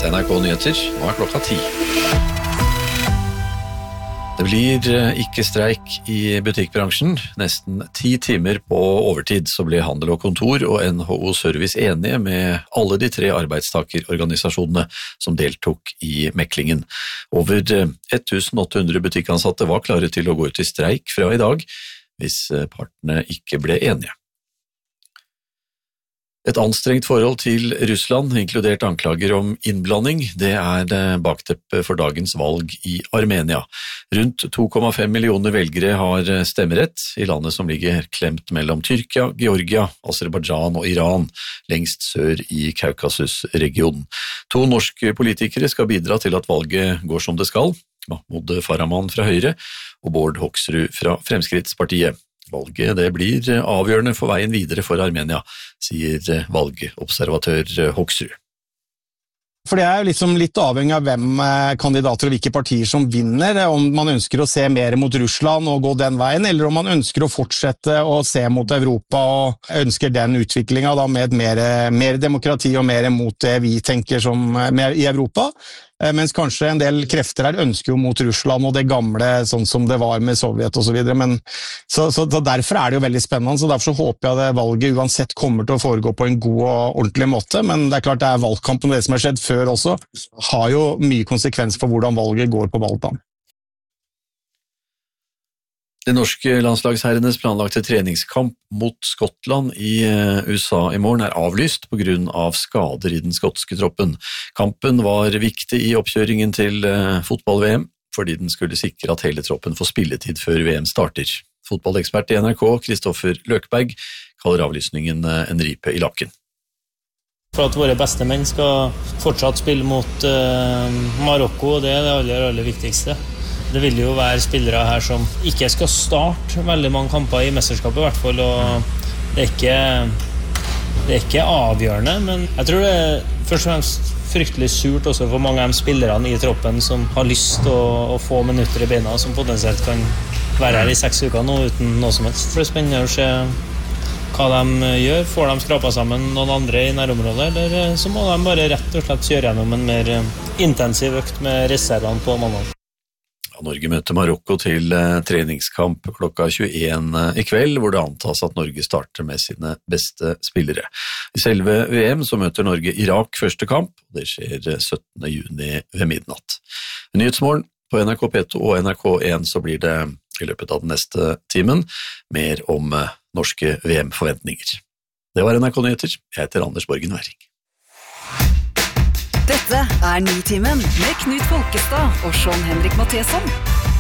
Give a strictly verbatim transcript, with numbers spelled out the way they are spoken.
Dette er N R K Nyheter, nå er klokka ti. Det blir ikke streik i butikkbransjen. Nesten ti timer på overtid så ble Handel og Kontor og N H O Service enige med alle de tre arbeidstakerorganisasjonene som deltok i meklingen. Over elleve hundre butikkansatte var klare til å gå ut i streik fra i dag, hvis partene ikke ble enige. Et anstrengt forhold til Russland, inkludert anklager om innblanding, det er bakteppet for dagens valg i Armenia. Rundt to komma fem millioner velgere har stemmerett i landet som ligger klemt mellom Tyrkia, Georgia, Aserbajdsjan og Iran, lengst sør i Kaukasus-regionen. To norske politikere skal bidra til at valget går som det skal, Mahmoud Farahman fra Høyre og Bård Hoksrud fra Fremskrittspartiet. Valget det blir avgjørende for veien videre for Armenia, sier valgobservatør Hoksrud. For det er jo liksom litt avhengig av hvem kandidater og hvilke partier som vinner, om man ønsker å se mer mot Russland og gå den veien, eller om man ønsker å fortsette å se mot Europa og ønsker den utviklingen da med mer, mer demokrati og mer mot det vi tenker som i Europa. Mens kanskje en del krefter her ønsker jo mot Russland og det gamle, sånn som det var med Sovjet og så videre, men så, så derfor er det jo veldig spennende, så derfor så håper jeg at valget uansett kommer til å foregå på en god og ordentlig måte, men det er klart det er valgkampen og det som har skjedd før også, har jo mye konsekvens for hvordan valget går på Balkan. Det norske landslagsherrenes planlagte treningskamp mot Skottland i U S A i morgen er avlyst på grunn av skader i den skotske troppen. Kampen var viktig i oppkjøringen til fotball-V M, fordi den skulle sikre at hele troppen får spilletid før V M starter. Fotballekspert i N R K, Kristoffer Løkberg, kaller avlysningen en ripe i laken. For at våre beste menn skal fortsatt spille mot uh, Marokko, det er det aller, aller viktigste. Det vil jo være spillere her som ikke skal starte veldig mange kamper i mesterskapet i hvert fall, og det er ikke, det er ikke avgjørende, men jeg tror det er først og fremst fryktelig surt også for mange av de spillerne i troppen som har lyst til å, å få minutter i beina, som potensielt kan være her i seks uker nå uten noe som helst. For det er spennende å se hva de gjør. Får de skrapet sammen noen andre i nærområdet, eller så må de bare rett og slett kjøre gjennom en mer intensiv økt med reservene på mandag. Norge møter Marokko til treningskamp klokka tjueen i kveld, hvor det antas at Norge starter med sine beste spillere. I selve V M så møter Norge Irak første kamp, og det skjer syttende juni ved midnatt. Nyhetsmorgen på N R K P to og N R K en så blir det i løpet av den neste timen mer om norske V M-forventninger. Det var N R K Nyheter. Jeg heter Anders Borgen Werring. Dette er Nitimen med Knut Folkestad og Sean Henrik Matheson.